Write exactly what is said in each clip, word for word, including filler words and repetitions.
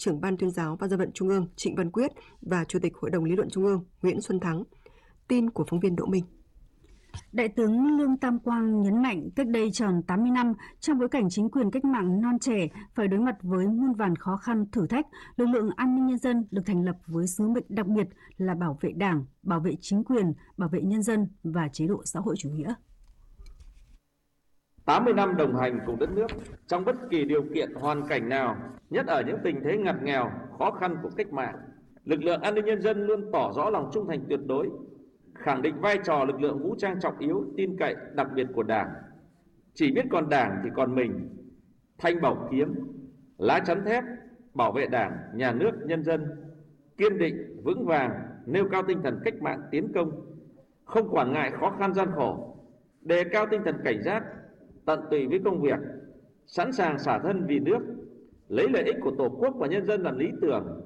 trưởng Ban Tuyên giáo và Dân vận Trung ương Trịnh Văn Quyết và Chủ tịch Hội đồng Lý luận Trung ương Nguyễn Xuân Thắng. Tin của phóng viên Đỗ Minh. Đại tướng Lương Tam Quang nhấn mạnh cách đây tròn tám mươi năm, trong bối cảnh chính quyền cách mạng non trẻ phải đối mặt với muôn vàn khó khăn, thử thách, lực lượng an ninh nhân dân được thành lập với sứ mệnh đặc biệt là bảo vệ Đảng, bảo vệ chính quyền, bảo vệ nhân dân và chế độ xã hội chủ nghĩa. tám mươi năm đồng hành cùng đất nước trong bất kỳ điều kiện hoàn cảnh nào, nhất ở những tình thế ngặt nghèo, khó khăn của cách mạng, lực lượng an ninh nhân dân luôn tỏ rõ lòng trung thành tuyệt đối, khẳng định vai trò lực lượng vũ trang trọng yếu, tin cậy đặc biệt của Đảng. Chỉ biết còn Đảng thì còn mình, thanh bảo kiếm, lá chắn thép, bảo vệ Đảng, nhà nước, nhân dân, kiên định, vững vàng, nêu cao tinh thần cách mạng tiến công, không quản ngại khó khăn gian khổ, đề cao tinh thần cảnh giác, tận tụy với công việc, sẵn sàng xả thân vì nước, lấy lợi ích của Tổ quốc và nhân dân làm lý tưởng.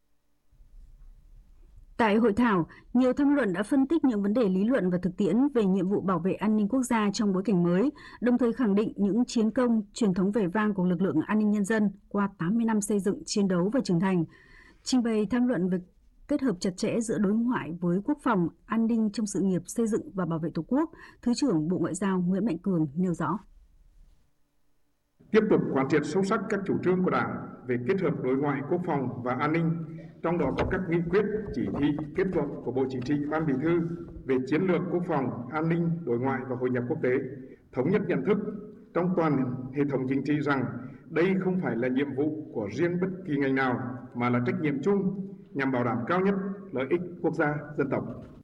Tại hội thảo, nhiều tham luận đã phân tích những vấn đề lý luận và thực tiễn về nhiệm vụ bảo vệ an ninh quốc gia trong bối cảnh mới, đồng thời khẳng định những chiến công, truyền thống vẻ vang của lực lượng an ninh nhân dân qua tám mươi năm xây dựng, chiến đấu và trưởng thành. Trình bày tham luận về kết hợp chặt chẽ giữa đối ngoại với quốc phòng, an ninh trong sự nghiệp xây dựng và bảo vệ Tổ quốc, Thứ trưởng Bộ Ngoại giao Nguyễn Mạnh Cường nêu rõ. Tiếp tục quán triệt sâu sắc các chủ trương của Đảng về kết hợp đối ngoại, quốc phòng và an ninh, trong đó có các nghị quyết, chỉ thị, kết luận của Bộ Chính trị, Ban Bí thư về chiến lược quốc phòng, an ninh, đối ngoại và hội nhập quốc tế, thống nhất nhận thức trong toàn hệ thống chính trị rằng đây không phải là nhiệm vụ của riêng bất kỳ ngành nào mà là trách nhiệm chung nhằm bảo đảm cao nhất lợi ích quốc gia, dân tộc.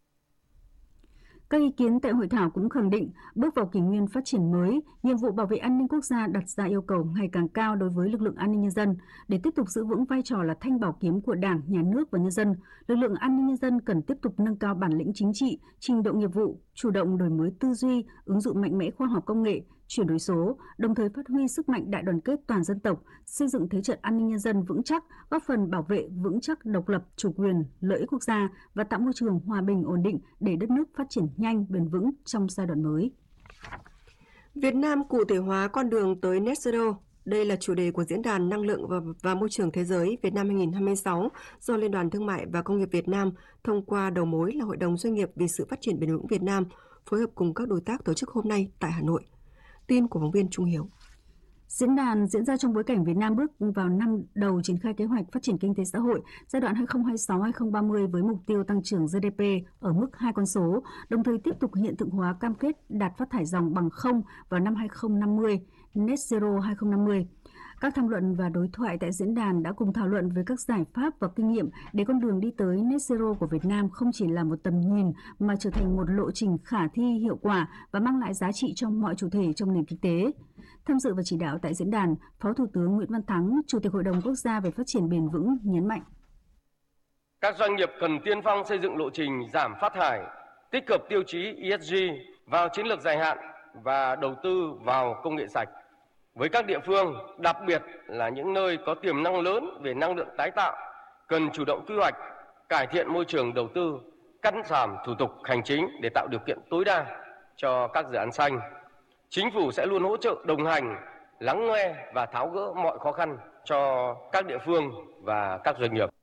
Các ý kiến tại hội thảo cũng khẳng định, bước vào kỷ nguyên phát triển mới, nhiệm vụ bảo vệ an ninh quốc gia đặt ra yêu cầu ngày càng cao đối với lực lượng an ninh nhân dân. Để tiếp tục giữ vững vai trò là thanh bảo kiếm của Đảng, Nhà nước và nhân dân, lực lượng an ninh nhân dân cần tiếp tục nâng cao bản lĩnh chính trị, trình độ nghiệp vụ, chủ động đổi mới tư duy, ứng dụng mạnh mẽ khoa học công nghệ, chuyển đổi số, đồng thời phát huy sức mạnh đại đoàn kết toàn dân tộc, xây dựng thế trận an ninh nhân dân vững chắc, góp phần bảo vệ vững chắc độc lập, chủ quyền, lợi ích quốc gia và tạo môi trường hòa bình ổn định để đất nước phát triển nhanh, bền vững trong giai đoạn mới. Việt Nam cụ thể hóa con đường tới Net Zero. Đây là chủ đề của Diễn đàn Năng lượng và, và Môi trường Thế giới Việt Nam hai không hai sáu do Liên đoàn Thương mại và Công nghiệp Việt Nam thông qua đầu mối là Hội đồng Doanh nghiệp vì sự phát triển bền vững Việt Nam phối hợp cùng các đối tác tổ chức hôm nay tại Hà Nội. Tin của phóng viên Trung Hiếu. Diễn đàn diễn ra trong bối cảnh Việt Nam bước vào năm đầu triển khai kế hoạch phát triển kinh tế xã hội giai đoạn hai không hai sáu đến hai không ba mươi với mục tiêu tăng trưởng giê đê pê ở mức hai con số, đồng thời tiếp tục hiện thực hóa cam kết đạt phát thải ròng bằng không vào năm hai không năm mươi, Net Zero hai không năm mươi. Các tham luận và đối thoại tại diễn đàn đã cùng thảo luận về các giải pháp và kinh nghiệm để con đường đi tới Net Zero của Việt Nam không chỉ là một tầm nhìn mà trở thành một lộ trình khả thi, hiệu quả và mang lại giá trị cho mọi chủ thể trong nền kinh tế. Tham dự và chỉ đạo tại diễn đàn, Phó Thủ tướng Nguyễn Văn Thắng, Chủ tịch Hội đồng Quốc gia về phát triển bền vững nhấn mạnh. Các doanh nghiệp cần tiên phong xây dựng lộ trình giảm phát thải, tích hợp tiêu chí e ét giê vào chiến lược dài hạn và đầu tư vào công nghệ sạch. Với các địa phương, đặc biệt là những nơi có tiềm năng lớn về năng lượng tái tạo, cần chủ động quy hoạch, cải thiện môi trường đầu tư, cắt giảm thủ tục hành chính để tạo điều kiện tối đa cho các dự án xanh. Chính phủ sẽ luôn hỗ trợ đồng hành, lắng nghe và tháo gỡ mọi khó khăn cho các địa phương và các doanh nghiệp.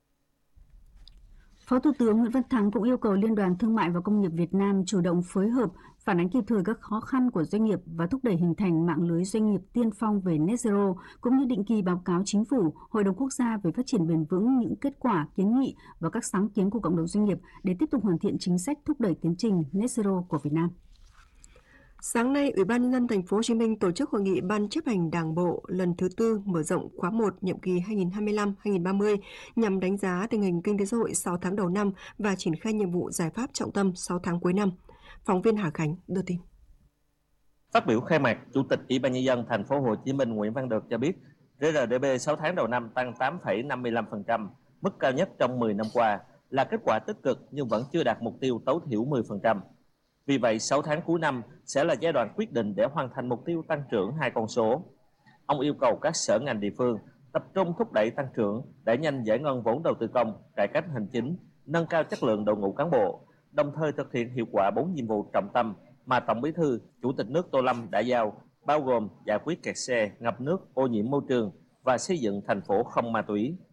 Phó Thủ tướng Nguyễn Văn Thắng cũng yêu cầu Liên đoàn Thương mại và Công nghiệp Việt Nam chủ động phối hợp, phản ánh kịp thời các khó khăn của doanh nghiệp và thúc đẩy hình thành mạng lưới doanh nghiệp tiên phong về Net Zero, cũng như định kỳ báo cáo Chính phủ, Hội đồng Quốc gia về phát triển bền vững những kết quả, kiến nghị và các sáng kiến của cộng đồng doanh nghiệp để tiếp tục hoàn thiện chính sách thúc đẩy tiến trình Net Zero của Việt Nam. Sáng nay, Ủy ban Nhân dân Thành phố Hồ Chí Minh tổ chức hội nghị Ban chấp hành Đảng bộ lần thứ tư mở rộng khóa một nhiệm kỳ hai nghìn không trăm hai mươi lăm đến hai nghìn không trăm ba mươi nhằm đánh giá tình hình kinh tế xã hội sáu tháng đầu năm và triển khai nhiệm vụ giải pháp trọng tâm sáu tháng cuối năm. Phóng viên Hà Khánh đưa tin. Phát biểu khai mạc, Chủ tịch Ủy ban Nhân dân Thành phố Hồ Chí Minh Nguyễn Văn Được cho biết, giê rờ đê pê sáu tháng đầu năm tăng tám phẩy năm mươi lăm phần trăm, mức cao nhất trong mười năm qua, là kết quả tích cực nhưng vẫn chưa đạt mục tiêu tối thiểu mười phần trăm. Vì vậy, sáu tháng cuối năm sẽ là giai đoạn quyết định để hoàn thành mục tiêu tăng trưởng hai con số. Ông yêu cầu các sở ngành địa phương tập trung thúc đẩy tăng trưởng, đẩy nhanh giải ngân vốn đầu tư công, cải cách hành chính, nâng cao chất lượng đội ngũ cán bộ, đồng thời thực hiện hiệu quả bốn nhiệm vụ trọng tâm mà Tổng Bí thư, Chủ tịch nước Tô Lâm đã giao, bao gồm giải quyết kẹt xe, ngập nước, ô nhiễm môi trường và xây dựng thành phố không ma túy.